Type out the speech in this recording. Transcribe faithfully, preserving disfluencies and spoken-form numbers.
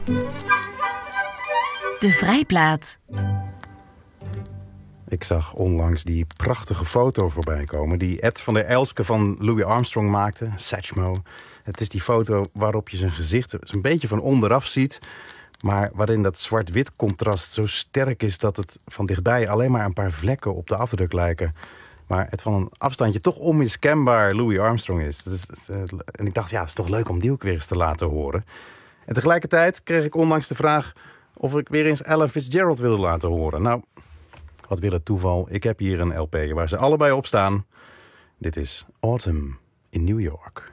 De Vrijplaat. Ik zag onlangs die prachtige foto voorbij komen die Ed van der Elske van Louis Armstrong maakte, Satchmo. Het is die foto waarop je zijn gezicht een beetje van onderaf ziet, maar waarin dat zwart-wit contrast zo sterk is dat het van dichtbij alleen maar een paar vlekken op de afdruk lijken. Maar het van een afstandje toch onmiskenbaar Louis Armstrong is. Dat is en ik dacht, ja, het is toch leuk om die ook weer eens te laten horen. En tegelijkertijd kreeg ik onlangs de vraag of ik weer eens Ella Fitzgerald wilde laten horen. Nou, wat wil het toeval. Ik heb hier een L P waar ze allebei op staan. Dit is Autumn in New York.